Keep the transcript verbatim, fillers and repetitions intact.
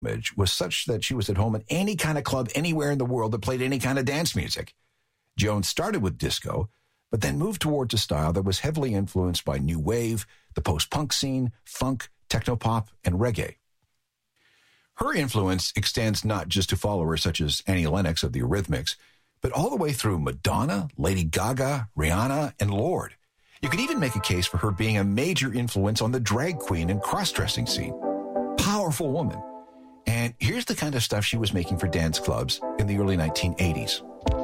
image was such that she was at home in any kind of club anywhere in the world that played any kind of dance music. Jones started with disco, but then moved towards a style that was heavily influenced by new wave, the post-punk scene, funk, technopop, and reggae. Her influence extends not just to followers such as Annie Lennox of the Eurythmics, but all the way through Madonna, Lady Gaga, Rihanna, and Lorde. You could even make a case for her being a major influence on the drag queen and cross-dressing scene. Powerful woman. And here's the kind of stuff she was making for dance clubs in the early nineteen eighties.